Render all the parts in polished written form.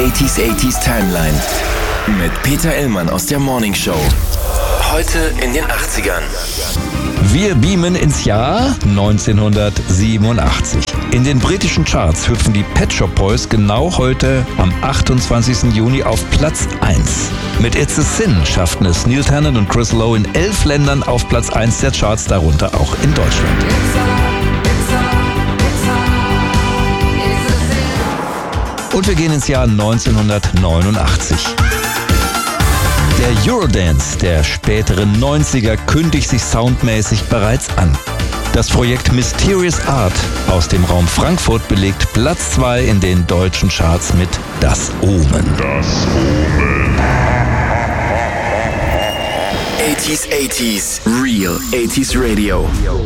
80s Timeline mit Peter Illmann aus der Morning Show. Heute in den 80ern. Wir beamen ins Jahr 1987. In den britischen Charts hüpfen die Pet Shop Boys genau heute am 28. Juni auf Platz 1. Mit It's a Sin schafften es Neil Tennant und Chris Lowe in 11 Ländern auf Platz 1 der Charts, darunter auch in Deutschland. Und wir gehen ins Jahr 1989. Der Eurodance der späteren 90er kündigt sich soundmäßig bereits an. Das Projekt Mysterious Art aus dem Raum Frankfurt belegt Platz 2 in den deutschen Charts mit Das Omen. 80s, Real 80s Radio.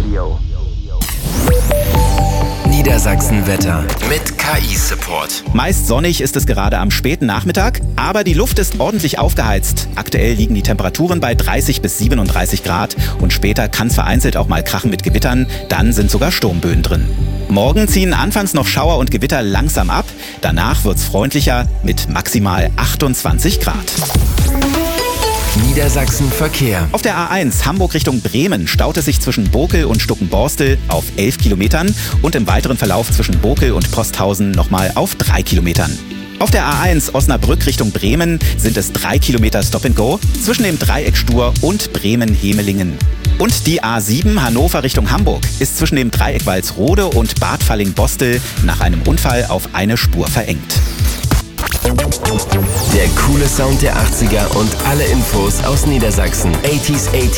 Niedersachsen-Wetter mit KI-Support. Meist sonnig ist es gerade am späten Nachmittag, aber die Luft ist ordentlich aufgeheizt. Aktuell liegen die Temperaturen bei 30 bis 37 Grad und später kann es vereinzelt auch mal krachen mit Gewittern, dann sind sogar Sturmböen drin. Morgen ziehen anfangs noch Schauer und Gewitter langsam ab, danach wird's freundlicher mit maximal 28 Grad. Niedersachsen Verkehr. Auf der A1 Hamburg Richtung Bremen staut es sich zwischen Bokel und Stuckenborstel auf 11 Kilometern und im weiteren Verlauf zwischen Bokel und Posthausen nochmal auf 3 Kilometern. Auf der A1 Osnabrück Richtung Bremen sind es 3 Kilometer Stop and Go zwischen dem Dreieck Stur und Bremen-Hemelingen. Und die A7 Hannover Richtung Hamburg ist zwischen dem Dreieck Walsrode und Bad Falling-Bostel nach einem Unfall auf eine Spur verengt. Der coole Sound der 80er und alle Infos aus Niedersachsen. 80s